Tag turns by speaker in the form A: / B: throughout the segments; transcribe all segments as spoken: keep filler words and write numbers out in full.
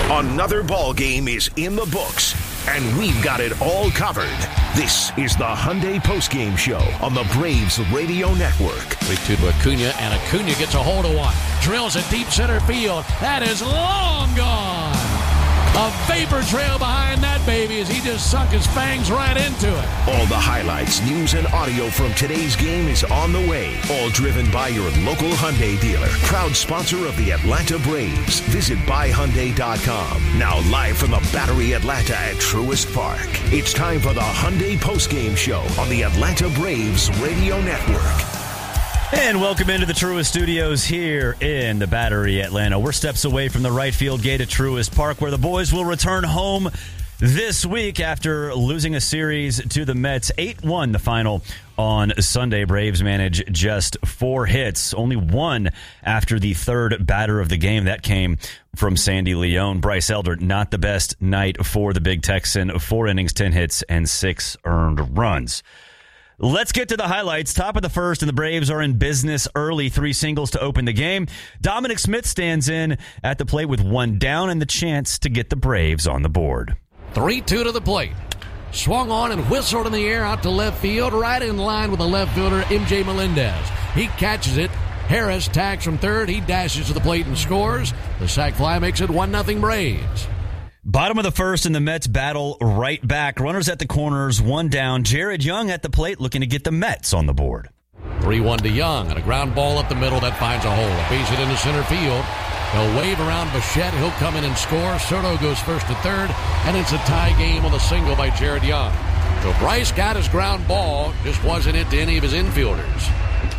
A: Another ball game is in the books, and we've got it all covered. This is the Hyundai Postgame Show on the Braves Radio Network.
B: three two to Acuna, and Acuna gets a hold of one. Drills it deep center field. That is long gone. A vapor trail behind that baby as he just sunk his fangs right into it.
A: All the highlights, news, and audio from today's game is on the way. All driven by your local Hyundai dealer. Proud sponsor of the Atlanta Braves. Visit buy hyundai dot com. Now live from the Battery Atlanta at Truist Park. It's time for the Hyundai Postgame Show on the Atlanta Braves Radio Network.
C: And welcome into the Truist Studios here in the Battery Atlanta. We're steps away from the right field gate at Truist Park, where the boys will return home this week after losing a series to the Mets. eight one the final on Sunday. Braves managed just four hits, only one after the third batter of the game. That came from Sandy Leon. Bryce Elder, not the best night for the Big Texan. Four innings, ten hits, and six earned runs. Let's get to the highlights. Top of the first, and the Braves are in business early. Three singles to open the game. Dominic Smith stands in at the plate with one down and the chance to get the Braves on the board.
B: three two to the plate. Swung on and whistled in the air out to left field, right in line with the left fielder, M J Melendez. He catches it. Harris tags from third. He dashes to the plate and scores. The sac fly makes it one nothing Braves.
C: Bottom of the first, and the Mets battle right back. Runners at the corners, one down. Jared Young at the plate looking to get the Mets on the board.
B: three one to Young, and a ground ball up the middle that finds a hole. A base hit into center field. They'll wave around Bichette. He'll come in and score. Soto goes first to third, and it's a tie game with a single by Jared Young. So Bryce got his ground ball, just wasn't it to any of his infielders.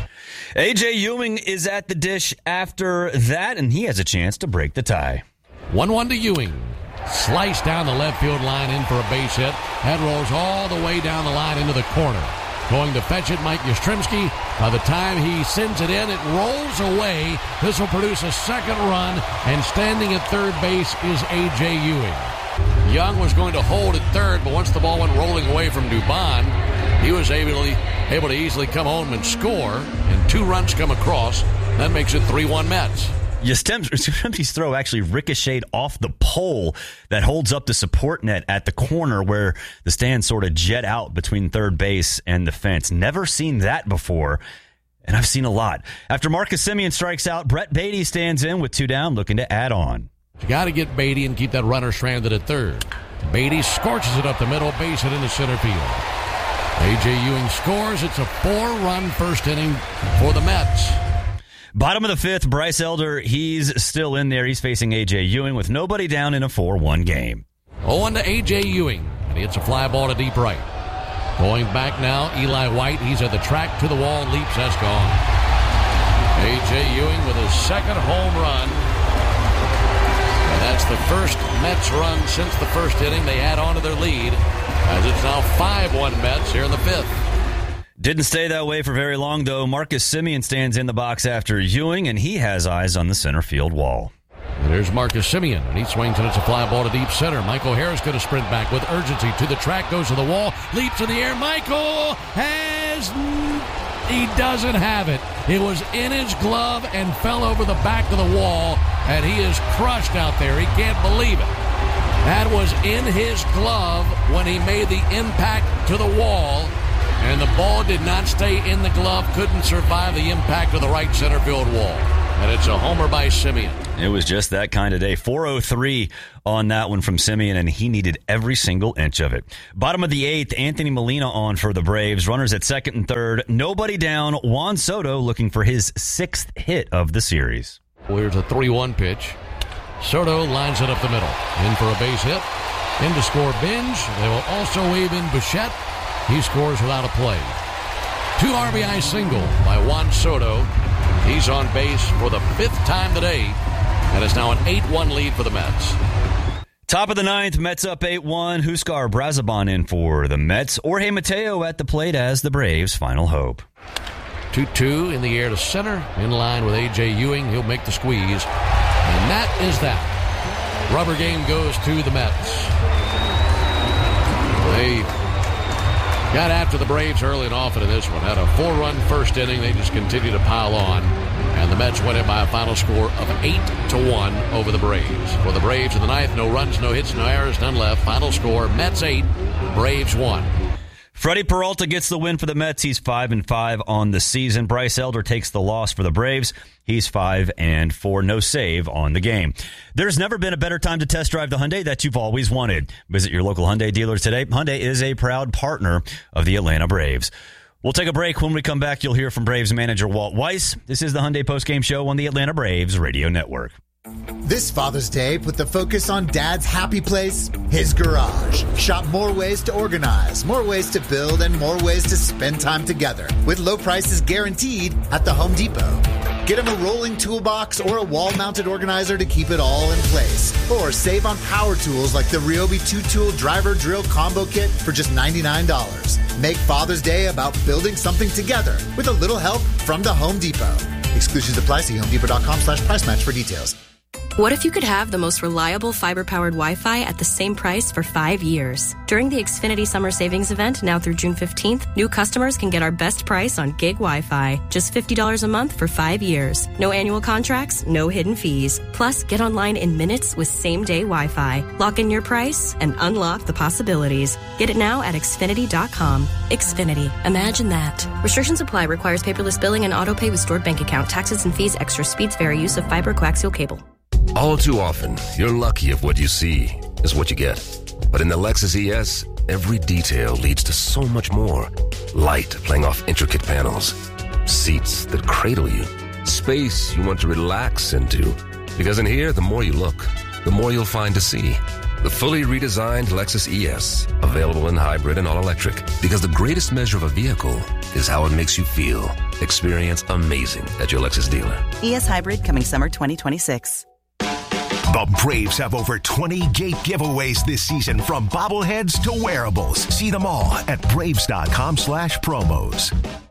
C: A J Ewing is at the dish after that, and he has a chance to break the tie.
B: one one to Ewing. Sliced down the left field line in for a base hit. Head rolls all the way down the line into the corner. Going to fetch it, Mike Yastrzemski. By the time he sends it in, it rolls away. This will produce a second run, and standing at third base is A J Ewing. Young was going to hold at third, but once the ball went rolling away from Dubon, he was able to, able to easily come home and score, and two runs come across. That makes it three one Mets.
C: Yastrzemski's throw actually ricocheted off the pole that holds up the support net at the corner where the stands sort of jet out between third base and the fence. Never seen that before, and I've seen a lot. After Marcus Semien strikes out, Brett Beatty stands in with two down, looking to add on.
B: You got to get Beatty and keep that runner stranded at third. Beatty scorches it up the middle, base hit into center field. A J Ewing scores. It's a four-run first inning for the Mets.
C: Bottom of the fifth, Bryce Elder, he's still in there. He's facing A J Ewing with nobody down in a four one game.
B: oh one to A J Ewing, and he hits a fly ball to deep right. Going back now, Eli White. He's at the track to the wall, leaps, has gone. A J Ewing with his second home run. And that's the first Mets run since the first inning. They add on to their lead, as it's now five one Mets here in the fifth.
C: Didn't stay that way for very long, though. Marcus Semien stands in the box after Ewing, and he has eyes on the center field wall.
B: And there's Marcus Semien, and he swings, and it's a fly ball to deep center. Michael Harris going to sprint back with urgency to the track, goes to the wall, leaps in the air. Michael has... He doesn't have it. It was in his glove and fell over the back of the wall, and he is crushed out there. He can't believe it. That was in his glove when he made the impact to the wall. And the ball did not stay in the glove, couldn't survive the impact of the right center field wall. And it's a homer by Semien.
C: It was just that kind of day. four oh three on that one from Semien, and he needed every single inch of it. Bottom of the eighth, Anthony Molina on for the Braves. Runners at second and third. Nobody down. Juan Soto looking for his sixth hit of the series.
B: Well, here's a three one pitch. Soto lines it up the middle. In for a base hit. In to score Binge. They will also wave in Bichette. He scores without a play. Two R B I single by Juan Soto. He's on base for the fifth time today. And it's now an eight one lead for the Mets.
C: Top of the ninth, Mets up eight one. Huskar Brazaban in for the Mets. Jorge Mateo at the plate as the Braves' final hope.
B: two two in the air to center. In line with A J Ewing. He'll make the squeeze. And that is that. Rubber game goes to the Mets. They got after the Braves early and often in this one. Had a four-run first inning. They just continue to pile on. And the Mets win it by a final score of eight to one over the Braves. For the Braves in the ninth, no runs, no hits, no errors, none left. Final score, Mets eight, Braves one.
C: Freddie Peralta gets the win for the Mets. He's five and five on the season. Bryce Elder takes the loss for the Braves. He's five and four, no save on the game. There's never been a better time to test drive the Hyundai that you've always wanted. Visit your local Hyundai dealer today. Hyundai is a proud partner of the Atlanta Braves. We'll take a break. When we come back, you'll hear from Braves manager Walt Weiss. This is the Hyundai Postgame Show on the Atlanta Braves Radio Network.
D: This Father's Day, put the focus on Dad's happy place, his garage. Shop more ways to organize, more ways to build, and more ways to spend time together with low prices guaranteed at the Home Depot. Get him a rolling toolbox or a wall-mounted organizer to keep it all in place. Or save on power tools like the Ryobi two-tool driver drill combo kit for just ninety-nine dollars. Make Father's Day about building something together with a little help from the Home Depot. Exclusions apply. See homedepot.com slash price match for details.
E: What if you could have the most reliable fiber-powered Wi-Fi at the same price for five years? During the Xfinity Summer Savings Event, now through June fifteenth, new customers can get our best price on gig Wi-Fi. Just fifty dollars a month for five years. No annual contracts, no hidden fees. Plus, get online in minutes with same-day Wi-Fi. Lock in your price and unlock the possibilities. Get it now at Xfinity dot com. Xfinity. Imagine that. Restrictions apply. Requires paperless billing and auto pay with stored bank account. Taxes and fees. Extra speeds vary. Use of fiber coaxial cable.
F: All too often, you're lucky if what you see is what you get. But in the Lexus E S, every detail leads to so much more. Light playing off intricate panels. Seats that cradle you. Space you want to relax into. Because in here, the more you look, the more you'll find to see. The fully redesigned Lexus E S, available in hybrid and all-electric. Because the greatest measure of a vehicle is how it makes you feel. Experience amazing at your Lexus dealer.
G: E S Hybrid coming summer twenty twenty-six.
A: The Braves have over twenty gate giveaways this season, from bobbleheads to wearables. See them all at braves.com slash promos.